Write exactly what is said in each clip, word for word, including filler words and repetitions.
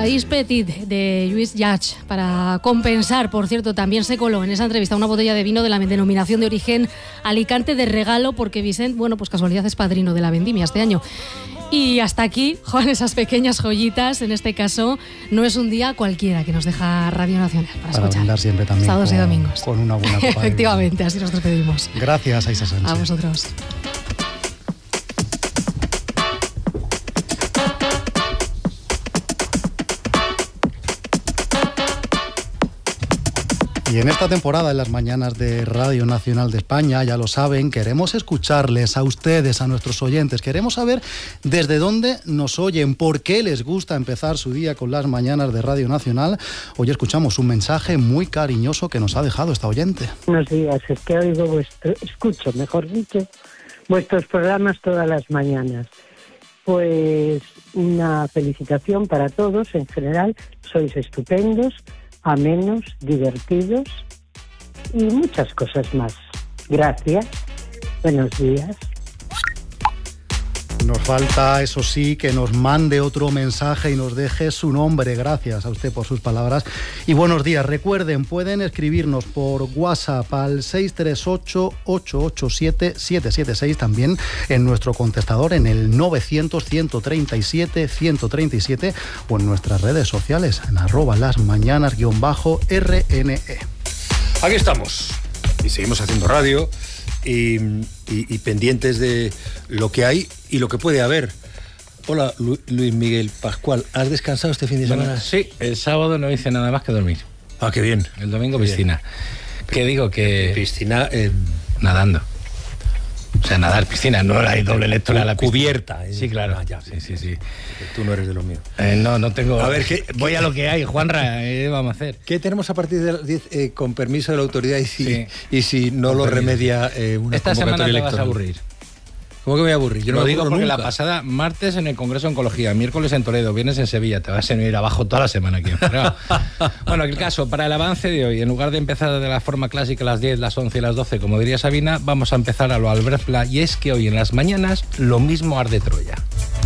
País Petit de Lluís Llach. Para compensar, por cierto, también se coló en esa entrevista una botella de vino de la denominación de origen Alicante de regalo, porque Vicent, bueno, pues casualidad es padrino de la vendimia este año. Y hasta aquí, Juan, esas pequeñas joyitas. En este caso, no es un día cualquiera que nos deja Radio Nacional para, para escuchar. Para siempre también sábados con, y domingos. Con una buena copa. Efectivamente, así nos despedimos. Gracias, Aisa Sánchez. A vosotros. Y en esta temporada, en las mañanas de Radio Nacional de España, ya lo saben, queremos escucharles a ustedes, a nuestros oyentes. Queremos saber desde dónde nos oyen, por qué les gusta empezar su día con las mañanas de Radio Nacional. Hoy escuchamos un mensaje muy cariñoso que nos ha dejado esta oyente. Buenos días, es que oigo vuestro, escucho, mejor dicho, vuestros programas todas las mañanas. Pues una felicitación para todos en general, sois estupendos, amenos, divertidos y muchas cosas más. Gracias. Buenos días. Nos falta, eso sí, que nos mande otro mensaje y nos deje su nombre. Gracias a usted por sus palabras. Y buenos días. Recuerden, pueden escribirnos por WhatsApp al seis tres ocho, ocho ocho siete, siete siete seis, también en nuestro contestador en el novecientos, ciento treinta y siete, ciento treinta y siete o en nuestras redes sociales en arroba las mañanas guión bajo R N E. Aquí estamos y seguimos haciendo radio y, y, y pendientes de lo que hay y lo que puede haber. Hola, Lu, Luis Miguel Pascual, ¿has descansado este fin de semana? Bueno, sí, el sábado no hice nada más que dormir. Ah, qué bien. El domingo qué piscina. Bien. ¿Qué digo? Que piscina eh... nadando. O sea, nadar piscina, no hay doble lectura a la piscina. Cubierta. Eh. Sí, claro. Ah, ya, sí, sí, sí. Tú no eres de los míos. Eh, no, no tengo... A ver, ¿qué, voy qué... a lo que hay, Juanra, ¿qué vamos a hacer? ¿Qué tenemos a partir de las diez eh, con permiso de la autoridad y si, sí. y si no con lo permiso. remedia eh, una Esta convocatoria semana te electoral? vas a aburrir. ¿Cómo que me voy a aburrir? Yo Lo no me digo porque nunca. la pasada, martes en el Congreso de Oncología, miércoles en Toledo, viernes en Sevilla, te vas a venir abajo toda la semana aquí. Bueno, el caso, para el avance de hoy, en lugar de empezar de la forma clásica a las diez, las once y las doce, como diría Sabina, vamos a empezar a lo Albert Pla, y es que hoy en las mañanas lo mismo arde Troya.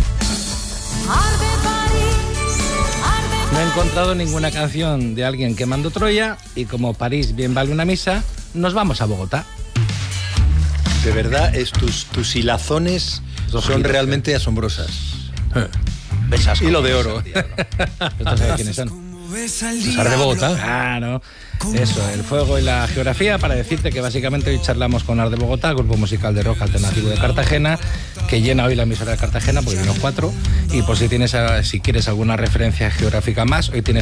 No he encontrado ninguna canción de alguien quemando Troya y como París bien vale una misa, nos vamos a Bogotá. De verdad, es tus, tus hilazones Dos son giros, realmente eh. asombrosas. Besas. Hilo de oro. ¿Esto sabes quiénes son? César de Bogotá. Ah, no. Eso, el fuego y la geografía, para decirte que básicamente hoy charlamos con Ar de Bogotá, grupo musical de rock alternativo de Cartagena, que llena hoy la emisora de Cartagena, porque vino cuatro, y por si tienes, si quieres alguna referencia geográfica más, hoy tienes